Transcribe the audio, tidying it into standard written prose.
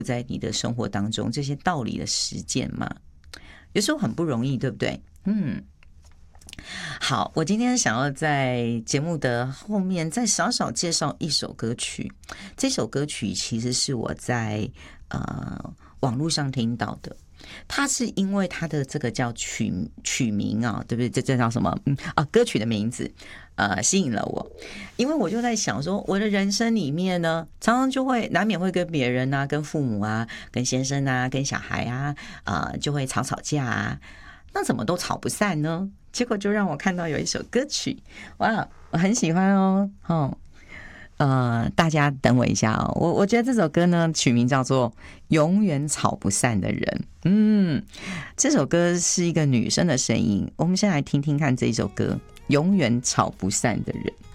在你的生活当中这些道理的实践吗？有时候很不容易，对不对？好，我今天想要在节目的后面再少少介绍一首歌曲。这首歌曲其实是我在网络上听到的。它是因为它的这个叫曲名啊，对不对？这叫什么？歌曲的名字吸引了我，因为我就在想说，我的人生里面呢，常常就会难免会跟别人啊、跟父母啊、跟先生啊、跟小孩啊，就会吵架啊。那怎么都吵不散呢？结果就让我看到有一首歌曲，哇，我很喜欢哦。大家等我一下哦，我觉得这首歌呢，取名叫做《永远吵不散的人》。这首歌是一个女生的声音，我们先来听听看这一首歌《永远吵不散的人》。